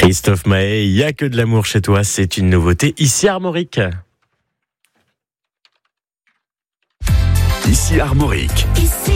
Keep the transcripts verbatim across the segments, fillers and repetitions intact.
Christophe Maé, il n'y a que de l'amour chez toi, c'est une nouveauté ici Armorique. Ici Armorique.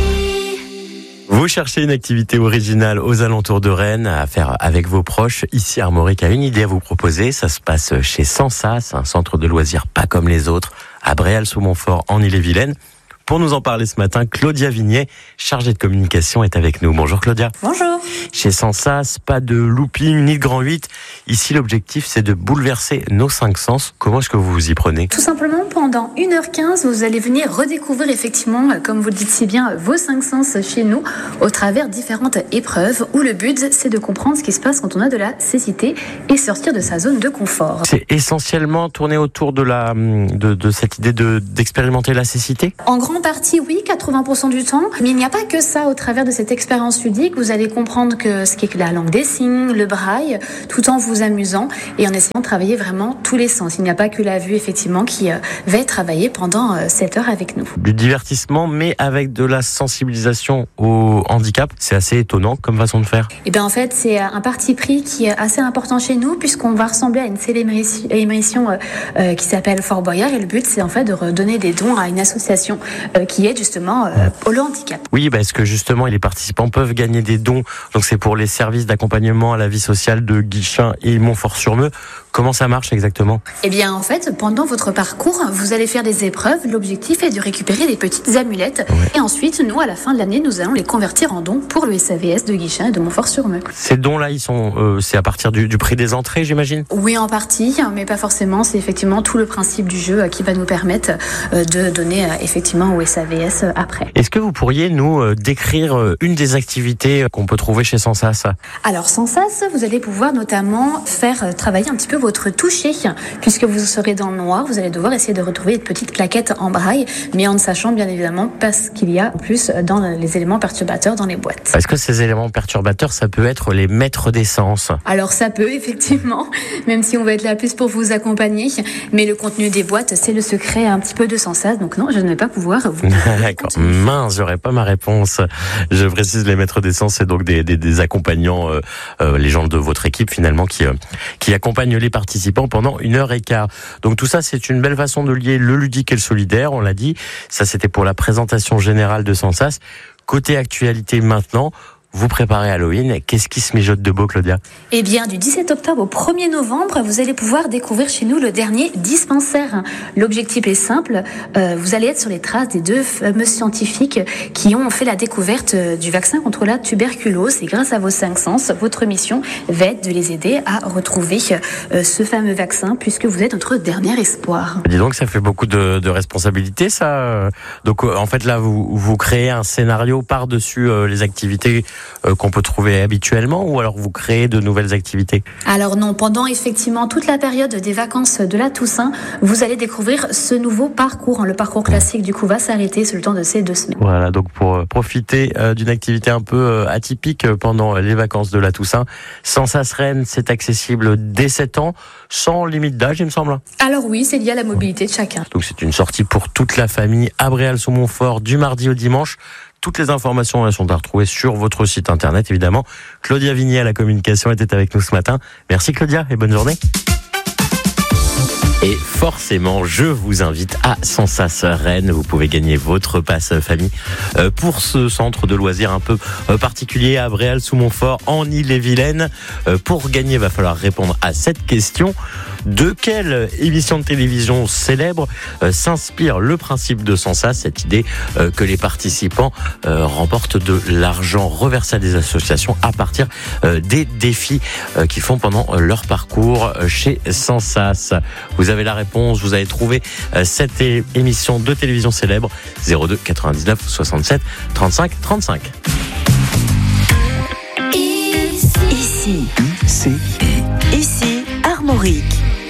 Vous cherchez une activité originale aux alentours de Rennes à faire avec vos proches. Ici Armorique a une idée à vous proposer. Ça se passe chez Sensas, un centre de loisirs pas comme les autres, à Bréal-sous-Montfort en Ille-et-Vilaine. Pour nous en parler ce matin, Claudia Vignet, chargée de communication, est avec nous. Bonjour Claudia. Bonjour. Chez Sensas, pas de looping ni de grand huit. Ici, l'objectif, c'est de bouleverser nos cinq sens. Comment est-ce que vous vous y prenez ? Tout simplement, pendant une heure quinze, vous allez venir redécouvrir effectivement, comme vous le dites si bien, vos cinq sens chez nous au travers différentes épreuves où le but, c'est de comprendre ce qui se passe quand on a de la cécité et sortir de sa zone de confort. C'est essentiellement tourné autour de, la, de, de cette idée de, d'expérimenter la cécité ? En grande partie, oui, quatre-vingts pour cent du temps. Mais il n'y a pas que ça au travers de cette expérience ludique. Vous allez comprendre que ce qu'est la langue des signes, le braille, tout en vous amusant et en essayant de travailler vraiment tous les sens. Il n'y a pas que la vue, effectivement, qui euh, va être travaillée pendant euh, cette heure avec nous. Du divertissement, mais avec de la sensibilisation au handicap. C'est assez étonnant comme façon de faire. Et bien, en fait, c'est un parti pris qui est assez important chez nous, puisqu'on va ressembler à une célébration émission euh, euh, qui s'appelle Fort Boyard. Et le but, c'est en fait de redonner des dons à une association euh, qui aide justement euh, au handicap. Oui, parce que justement, les participants peuvent gagner des dons. Donc, c'est pour les services d'accompagnement à la vie sociale de Guichen et Montfort-sur-Meux. Comment ça marche exactement ? Eh bien, en fait, pendant votre parcours, vous allez faire des épreuves. L'objectif est de récupérer des petites amulettes. Ouais. Et ensuite, nous, à la fin de l'année, nous allons les convertir en dons pour le S A V S de Guichen et de Montfort-sur-Meux. Ces dons-là, ils sont, euh, c'est à partir du, du prix des entrées, j'imagine ? Oui, en partie, mais pas forcément. C'est effectivement tout le principe du jeu qui va nous permettre de donner effectivement au S A V S après. Est-ce que vous pourriez nous décrire une des activités qu'on peut trouver chez Sensas ? Alors, Sensas, vous allez pouvoir notamment faire travailler un petit peu votre toucher, puisque vous serez dans le noir, vous allez devoir essayer de retrouver une petite plaquette en braille, mais en sachant bien évidemment pas ce qu'il y a en plus dans les éléments perturbateurs dans les boîtes. Est-ce que ces éléments perturbateurs, ça peut être les maîtres des sens ? Alors ça peut, effectivement, même si on va être là plus pour vous accompagner, mais le contenu des boîtes, c'est le secret un petit peu de Sensas, donc non, je ne vais pas pouvoir vous... D'accord, mince, j'aurais pas ma réponse. Je précise, les maîtres des sens, c'est donc des, des, des accompagnants, euh, euh, les gens de votre équipe finalement, qui, euh, qui accompagnent les participants pendant une heure et quart. Donc tout ça, c'est une belle façon de lier le ludique et le solidaire, on l'a dit. Ça, c'était pour la présentation générale de Sensas. Côté actualité maintenant, vous préparez Halloween. Qu'est-ce qui se mijote de beau, Claudia ? Eh bien, du dix-sept octobre au premier novembre, vous allez pouvoir découvrir chez nous le dernier dispensaire. L'objectif est simple. Euh, vous allez être sur les traces des deux fameux scientifiques qui ont fait la découverte du vaccin contre la tuberculose. Et grâce à vos cinq sens, votre mission va être de les aider à retrouver euh, ce fameux vaccin, puisque vous êtes notre dernier espoir. Dis donc, ça fait beaucoup de, de responsabilités, ça. Donc, en fait, là, vous, vous créez un scénario par-dessus euh, les activités qu'on peut trouver habituellement, ou alors vous créez de nouvelles activités ? Alors non, pendant effectivement toute la période des vacances de la Toussaint, vous allez découvrir ce nouveau parcours. Le parcours classique du coup va s'arrêter sur le temps de ces deux semaines. Voilà, donc pour profiter d'une activité un peu atypique pendant les vacances de la Toussaint, Sensas Rennes, c'est accessible dès sept ans, sans limite d'âge, il me semble. Alors oui, c'est lié à la mobilité de chacun. Donc c'est une sortie pour toute la famille à Bréal-sous-Montfort du mardi au dimanche. Toutes les informations elles sont à retrouver sur votre site internet, évidemment. Claudia Vignet à la communication était avec nous ce matin. Merci Claudia et bonne journée. Et forcément, je vous invite à Sensas Rennes. Vous pouvez gagner votre passe famille pour ce centre de loisirs un peu particulier à Bréal-sous-Montfort en Ille-et-Vilaine. Pour gagner, il va falloir répondre à cette question. De quelle émission de télévision célèbre euh, s'inspire le principe de Sensas, cette idée euh, que les participants euh, remportent de l'argent reversé à des associations à partir euh, des défis euh, qu'ils font pendant euh, leur parcours euh, chez Sensas. Vous avez la réponse, vous avez trouvé euh, cette é- émission de télévision célèbre. Zéro deux quatre-vingt-dix-neuf soixante-sept trente-cinq trente-cinq. Ici, ici, ici, Armorique.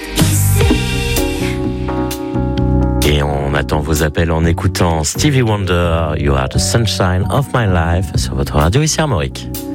Et on attend vos appels en écoutant Stevie Wonder, You Are the Sunshine of My Life sur votre radio ici Armorique.